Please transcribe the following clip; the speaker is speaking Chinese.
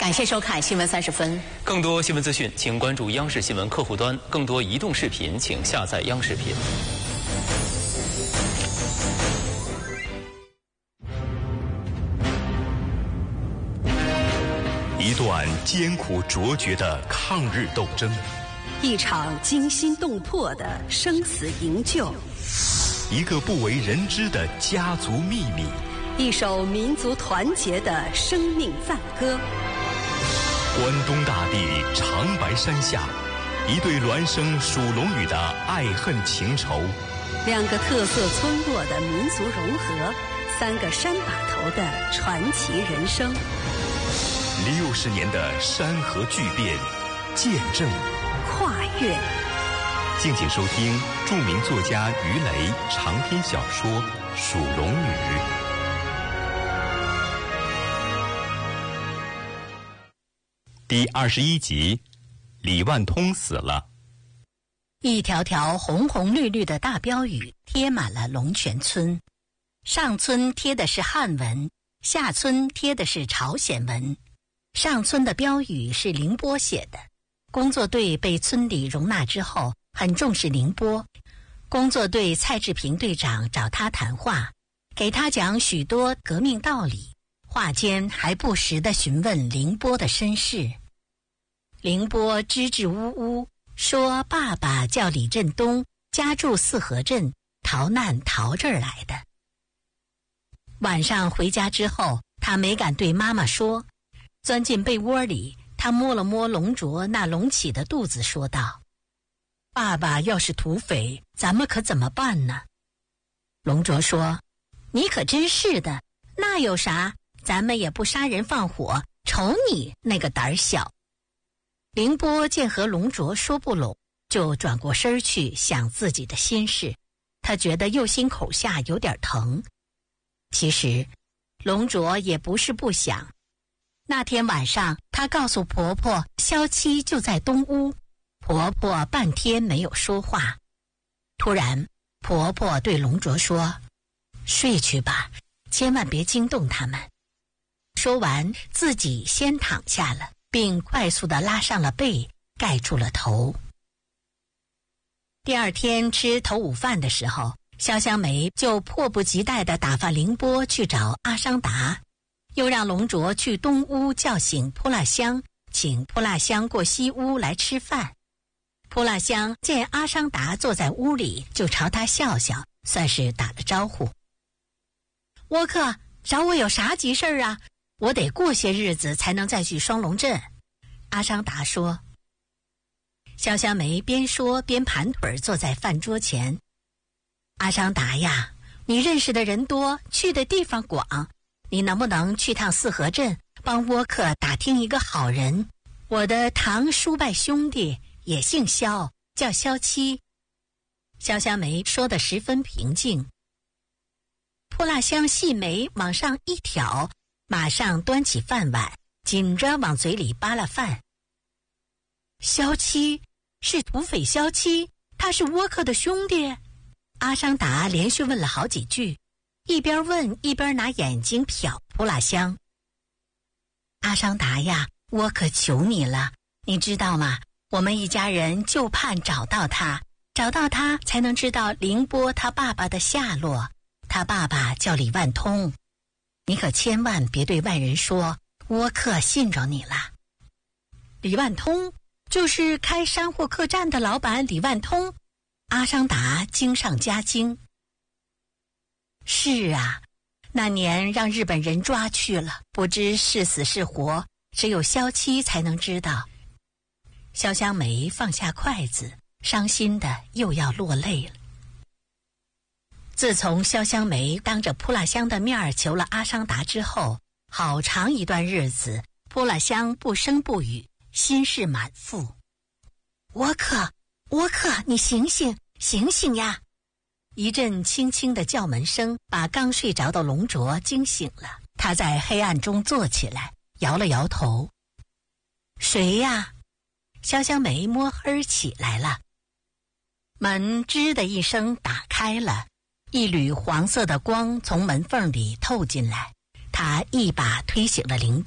感谢收看《新闻30分》。 更多新闻资讯，请关注央视新闻客户端；更多移动视频，请下载央视频。 一段艰苦卓绝的抗日斗争， 一场惊心动魄的生死营救， 一个不为人知的家族秘密， 一首民族团结的生命赞歌。 关东大地长白山下，一对孪生属龙语的爱恨情仇， 两个特色村落的民族融合，三个山把头的传奇人生。 60年的山河巨变，见证跨越。 敬请收听著名作家于雷长篇小说《属龙女》第21集，李万通死了。 一条条红红绿绿的大标语贴满了龙泉村，上村贴的是汉文，下村贴的是朝鲜文。上村的标语是凌波写的，工作队被村里容纳之后，很重视凌波。工作队蔡志平队长找他谈话，给他讲许多革命道理，话间还不时地询问凌波的身世。凌波支支吾吾说，爸爸叫李振东，家住四河镇，逃难逃这儿来的。晚上回家之后，他没敢对妈妈说，钻进被窝里，他摸了摸龙卓那隆起的肚子，说道：爸爸要是土匪，咱们可怎么办呢？龙卓说：你可真是的，那有啥，咱们也不杀人放火，瞅你那个胆小。凌波见和龙卓说不拢，就转过身去想自己的心事，他觉得右心口下有点疼。其实龙卓也不是不想，那天晚上她告诉婆婆萧七就在东屋，婆婆半天没有说话。突然婆婆对龙卓说：睡去吧，千万别惊动他们。说完自己先躺下了，并快速地拉上了被，盖住了头。第二天吃头午饭的时候，潇湘梅就迫不及待地打发凌波去找阿商达，又让龙卓去东屋叫醒扑辣香，请扑辣香过西屋来吃饭。扑辣香见阿商达坐在屋里，就朝他笑笑，算是打了招呼。倭客，找我有啥急事儿啊？我得过些日子才能再去双龙镇。阿商达说。潇湘梅边说边盘腿坐在饭桌前。阿商达呀，你认识的人多，去的地方广，你能不能去趟四河镇，帮倭客打听一个好人？我的堂叔伯兄弟也姓萧，叫萧七。潇湘梅说得十分平静。扑辣香细眉往上一挑，马上端起饭碗，紧着往嘴里扒拉饭。萧七是土匪萧七，他是倭客的兄弟。阿商达连续问了好几句，一边问一边拿眼睛瞟扑辣香。阿商达呀，我可求你了，你知道吗？我们一家人就盼找到他，找到他才能知道凌波他爸爸的下落。他爸爸叫李万通，你可千万别对外人说，倭客信着你了。李万通就是开山货客栈的老板李万通。阿商达惊上加惊。是啊，那年让日本人抓去了，不知是死是活，只有萧七才能知道。潇湘梅放下筷子，伤心的又要落泪了。自从潇湘梅当着扑辣香的面求了阿商达之后，好长一段日子，扑辣香不声不语，心事满腹。倭客，你醒醒，醒醒呀！一阵轻轻的叫门声把刚睡着的龙卓惊醒了，他在黑暗中坐起来，摇了摇头。谁呀？潇湘梅摸黑起来了。门吱的一声打开了，一缕黄色的光从门缝里透进来，他一把推醒了凌波。